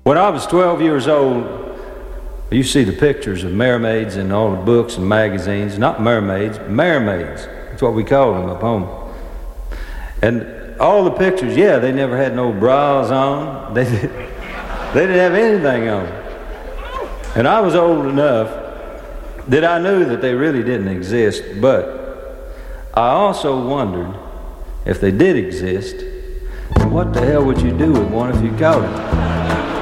When I was 12 years old, you see the pictures of mermaids in all the books and magazines. Not mermaids, mermaids. That's what we call them up home. And all the pictures, yeah, they never had no bras on. They didn't have anything on. And I was old enough that I knew that they really didn't exist, but I also wondered if they did exist, then what the hell would you do with one if you caught it?